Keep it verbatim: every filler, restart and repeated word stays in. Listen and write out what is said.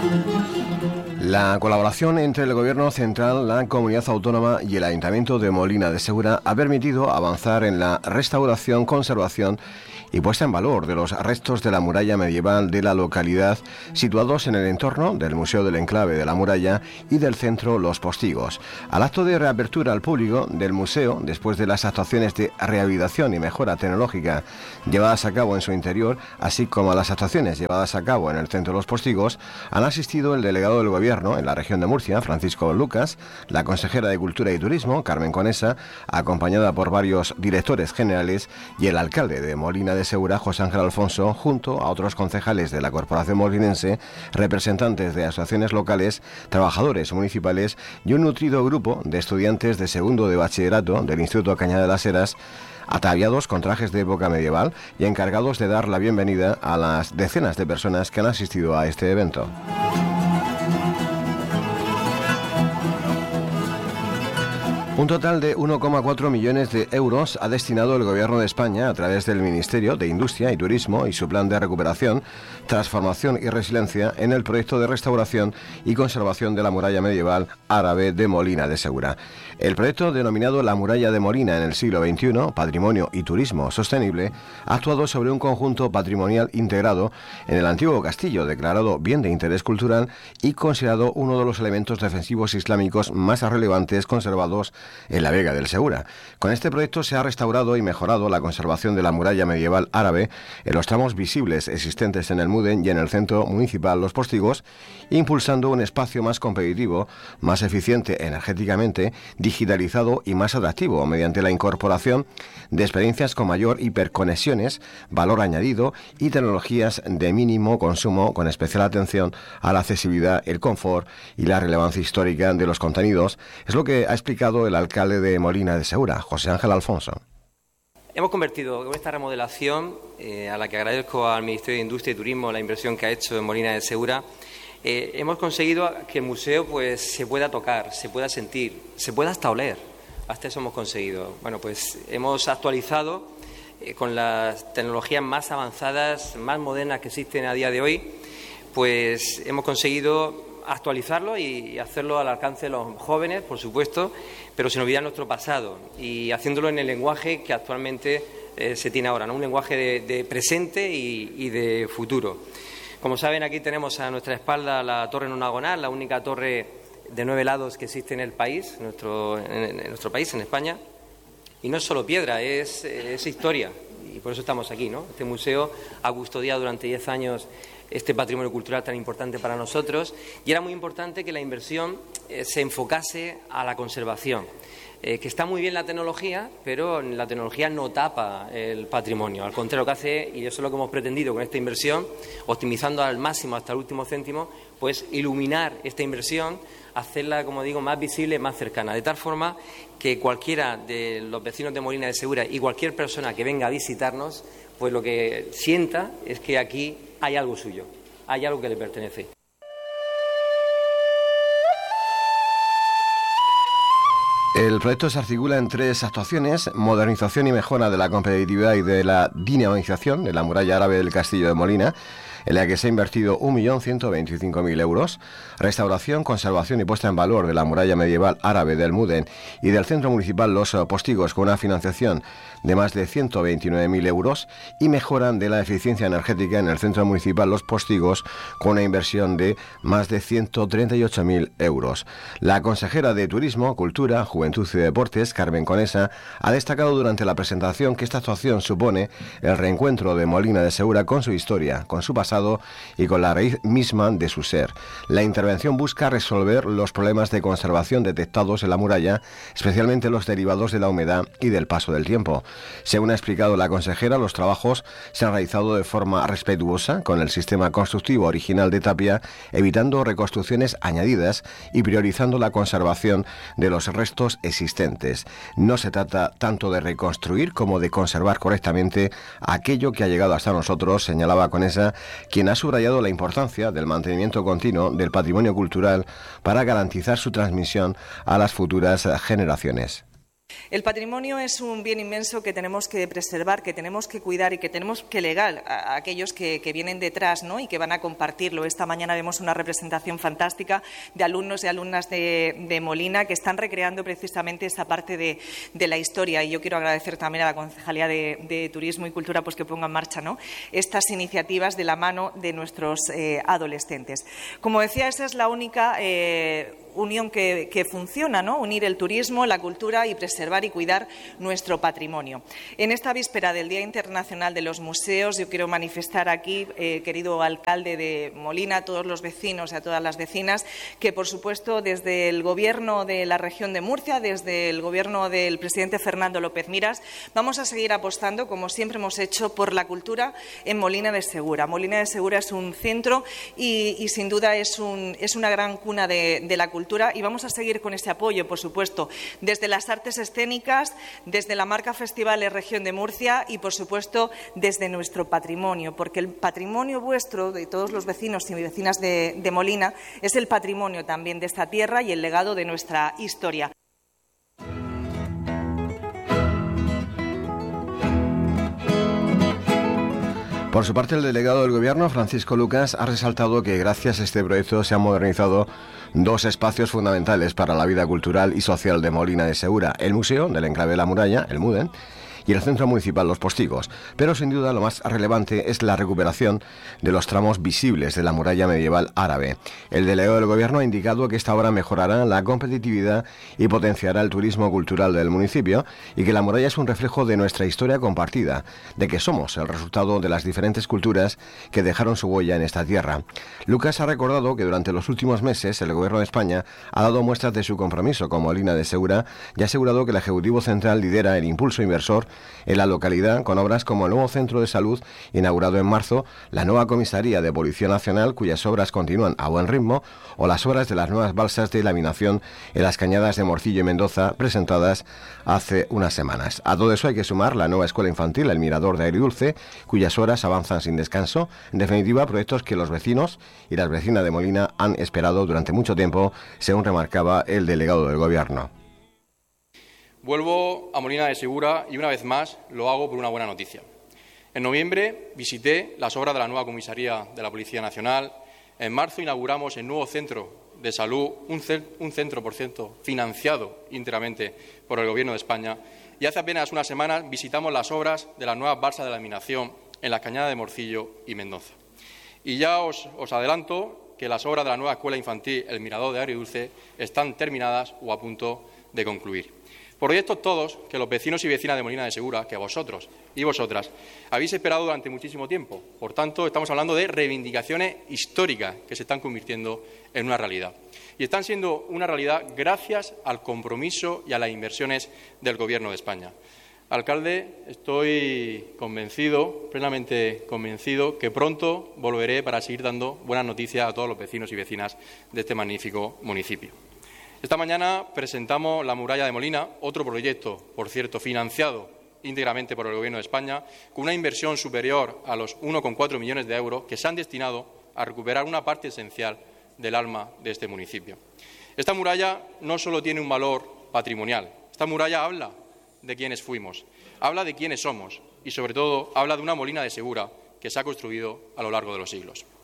La colaboración entre el Gobierno central, la Comunidad Autónoma y el Ayuntamiento de Molina de Segura ha permitido avanzar en la restauración, conservación y puesta en valor de los restos de la muralla medieval de la localidad, situados en el entorno del Museo del Enclave de la Muralla y del Centro Los Postigos. Al acto de reapertura al público del museo, después de las actuaciones de rehabilitación y mejora tecnológica llevadas a cabo en su interior, así como a las actuaciones llevadas a cabo en el Centro Los Postigos, han asistido el delegado del Gobierno en la región de Murcia, Francisco Lucas, la consejera de Cultura y Turismo, Carmen Conesa, acompañada por varios directores generales, y el alcalde de Molina de Segura, José Ángel Alfonso, junto a otros concejales de la Corporación Molinense, representantes de asociaciones locales, trabajadores municipales y un nutrido grupo de estudiantes de segundo de bachillerato del Instituto Cañada de las Heras, ataviados con trajes de época medieval y encargados de dar la bienvenida a las decenas de personas que han asistido a este evento. Un total de uno coma cuatro millones de euros ha destinado el Gobierno de España a través del Ministerio de Industria y Turismo y su plan de recuperación, transformación y resiliencia en el proyecto de restauración y conservación de la muralla medieval árabe de Molina de Segura. El proyecto, denominado La Muralla de Molina en el siglo veintiuno, Patrimonio y Turismo Sostenible, ha actuado sobre un conjunto patrimonial integrado en el antiguo castillo, declarado bien de interés cultural y considerado uno de los elementos defensivos islámicos más relevantes conservados en la Vega del Segura. Con este proyecto se ha restaurado y mejorado la conservación de la muralla medieval árabe en los tramos visibles existentes en el Muden y en el centro municipal Los Postigos, impulsando un espacio más competitivo, más eficiente energéticamente, digitalizado y más atractivo mediante la incorporación de experiencias con mayor hiperconexiones, valor añadido y tecnologías de mínimo consumo, con especial atención a la accesibilidad, el confort y la relevancia histórica de los contenidos. Es lo que ha explicado el alcalde de Molina de Segura, José Ángel Alfonso. Hemos convertido con esta remodelación, eh, a la que agradezco al Ministerio de Industria y Turismo la inversión que ha hecho en Molina de Segura, eh, hemos conseguido que el museo pues se pueda tocar, se pueda sentir, se pueda hasta oler. Hasta eso hemos conseguido. Bueno, pues hemos actualizado eh, con las tecnologías más avanzadas, más modernas que existen a día de hoy, pues hemos conseguido actualizarlo y hacerlo al alcance de los jóvenes, por supuesto, pero sin olvidar nuestro pasado y haciéndolo en el lenguaje que actualmente eh, se tiene ahora, ¿no? Un lenguaje de, de presente y, y de futuro. Como saben, aquí tenemos a nuestra espalda la Torre Nonagonal, la única torre de nueve lados que existe en el país, nuestro, en, en nuestro país, en España, y no es solo piedra, es, es historia, y por eso estamos aquí, ¿no? Este museo ha custodiado durante diez años este patrimonio cultural tan importante para nosotros, y era muy importante que la inversión eh, se enfocase a la conservación, eh, que está muy bien la tecnología, pero la tecnología no tapa el patrimonio, al contrario, lo que hace, y eso es lo que hemos pretendido con esta inversión, optimizando al máximo hasta el último céntimo, pues iluminar esta inversión, hacerla, como digo, más visible, más cercana, de tal forma que cualquiera de los vecinos de Molina de Segura y cualquier persona que venga a visitarnos, pues lo que sienta es que aquí hay algo suyo, hay algo que le pertenece. El proyecto se articula en tres actuaciones: modernización y mejora de la competitividad y de la dinamización de la muralla árabe del Castillo de Molina, en la que se ha invertido un millón ciento veinticinco mil euros, restauración, conservación y puesta en valor de la muralla medieval árabe del Muden y del Centro Municipal Los Postigos, con una financiación de más de ciento veintinueve mil euros, y mejora de la eficiencia energética en el Centro Municipal Los Postigos, con una inversión de más de ciento treinta y ocho mil euros. La consejera de Turismo, Cultura, Juventud y Deportes, Carmen Conesa, ha destacado durante la presentación que esta actuación supone el reencuentro de Molina de Segura con su historia, con su pasado y con la raíz misma de su ser. La intervención busca resolver los problemas de conservación detectados en la muralla, especialmente los derivados de la humedad y del paso del tiempo. Según ha explicado la consejera, los trabajos se han realizado de forma respetuosa con el sistema constructivo original de tapia, evitando reconstrucciones añadidas y priorizando la conservación de los restos existentes. No se trata tanto de reconstruir como de conservar correctamente aquello que ha llegado hasta nosotros, señalaba Conesa, quien ha subrayado la importancia del mantenimiento continuo del patrimonio cultural para garantizar su transmisión a las futuras generaciones. El patrimonio es un bien inmenso que tenemos que preservar, que tenemos que cuidar y que tenemos que legar a aquellos que, que vienen detrás, ¿no?, y que van a compartirlo. Esta mañana vemos una representación fantástica de alumnos y alumnas de, de Molina que están recreando precisamente esta parte de, de la historia. Y yo quiero agradecer también a la Concejalía de, de Turismo y Cultura pues, que ponga en marcha, ¿no?, estas iniciativas de la mano de nuestros eh, adolescentes. Como decía, esa es la única eh, unión que, que funciona, ¿no?, unir el turismo, la cultura y preservar y cuidar nuestro patrimonio. En esta víspera del Día Internacional de los Museos, yo quiero manifestar aquí, eh, querido alcalde de Molina, a todos los vecinos y a todas las vecinas, que, por supuesto, desde el Gobierno de la región de Murcia, desde el Gobierno del presidente Fernando López Miras, vamos a seguir apostando, como siempre hemos hecho, por la cultura en Molina de Segura. Molina de Segura es un centro y, y sin duda, es, un, es una gran cuna de, de la cultura. Y vamos a seguir con ese apoyo, por supuesto, desde las artes escénicas, desde la marca Festivales Región de Murcia y, por supuesto, desde nuestro patrimonio, porque el patrimonio vuestro, de todos los vecinos y vecinas de, de Molina, es el patrimonio también de esta tierra y el legado de nuestra historia. Por su parte, el delegado del Gobierno, Francisco Lucas, ha resaltado que gracias a este proyecto se han modernizado dos espacios fundamentales para la vida cultural y social de Molina de Segura: el Museo del Enclave de la Muralla, el MUDEN, y el Centro Municipal Los Postigos. Pero sin duda lo más relevante es la recuperación de los tramos visibles de la muralla medieval árabe. El delegado del Gobierno ha indicado que esta obra mejorará la competitividad y potenciará el turismo cultural del municipio, y que la muralla es un reflejo de nuestra historia compartida, de que somos el resultado de las diferentes culturas que dejaron su huella en esta tierra. Lucas ha recordado que durante los últimos meses el Gobierno de España ha dado muestras de su compromiso con Molina de Segura y ha asegurado que el Ejecutivo Central lidera el impulso inversor en la localidad, con obras como el nuevo centro de salud inaugurado en marzo, la nueva comisaría de Policía Nacional, cuyas obras continúan a buen ritmo, o las obras de las nuevas balsas de laminación en las cañadas de Morcillo y Mendoza, presentadas hace unas semanas. A todo eso hay que sumar la nueva escuela infantil, el Mirador de Agridulce, cuyas obras avanzan sin descanso. En definitiva, proyectos que los vecinos y las vecinas de Molina han esperado durante mucho tiempo, según remarcaba el delegado del Gobierno. Vuelvo a Molina de Segura y, una vez más, lo hago por una buena noticia. En noviembre visité las obras de la nueva comisaría de la Policía Nacional. En marzo inauguramos el nuevo centro de salud, un, un centro, por cierto, financiado íntegramente por el Gobierno de España. Y hace apenas unas semanas visitamos las obras de las nuevas balsas de laminación en las cañadas de Morcillo y Mendoza. Y ya os, os adelanto que las obras de la nueva escuela infantil, el Mirador de Agridulce, están terminadas o a punto de concluir. Proyectos todos que los vecinos y vecinas de Molina de Segura, que vosotros y vosotras habéis esperado durante muchísimo tiempo. Por tanto, estamos hablando de reivindicaciones históricas que se están convirtiendo en una realidad. Y están siendo una realidad gracias al compromiso y a las inversiones del Gobierno de España. Alcalde, estoy convencido, plenamente convencido, que pronto volveré para seguir dando buenas noticias a todos los vecinos y vecinas de este magnífico municipio. Esta mañana presentamos la muralla de Molina, otro proyecto, por cierto, financiado íntegramente por el Gobierno de España, con una inversión superior a los uno coma cuatro millones de euros que se han destinado a recuperar una parte esencial del alma de este municipio. Esta muralla no solo tiene un valor patrimonial, esta muralla habla de quiénes fuimos, habla de quiénes somos y, sobre todo, habla de una Molina de Segura que se ha construido a lo largo de los siglos.